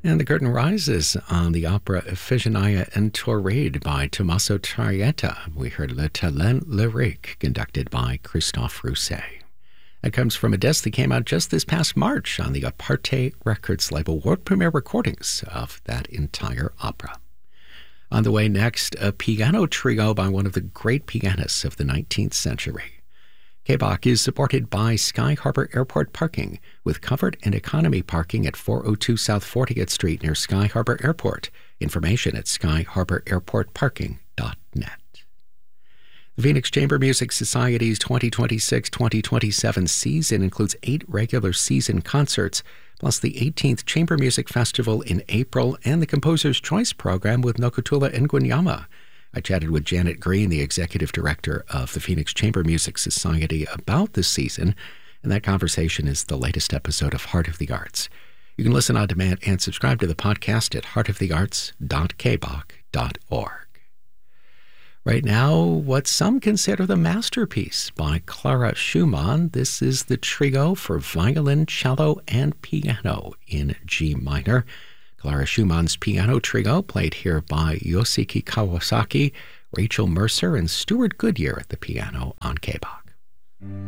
And the curtain rises on the opera Iphigenia and Tauride by Tommaso Traetta. We heard Le Talent Lyrique, conducted by Christophe Rousset. It comes from a disc that came out just this past March on the Aparte Records label, world premiere recordings of that entire opera. On the way next, a piano trio by one of the great pianists of the 19th century. K-Bach is supported by Sky Harbor Airport Parking, with comfort and economy parking at 402 South 40th Street near Sky Harbor Airport. Information at skyharbораirportparking.net. The Phoenix Chamber Music Society's 2026-2027 season includes 8 regular season concerts, plus the 18th Chamber Music Festival in April and the Composer's Choice Program with Nokutula Ngunyama. I chatted with Janet Green, the executive director of the Phoenix Chamber Music Society, about this season, and that conversation is the latest episode of Heart of the Arts. You can listen on demand and subscribe to the podcast at heartofthearts.kbach.org. Right now, what some consider the masterpiece by Clara Schumann. This is the trio for violin, cello, and piano in G minor. Clara Schumann's piano trio, played here by Yoshiki Kawasaki, Rachel Mercer, and Stuart Goodyear at the piano on K-Bach.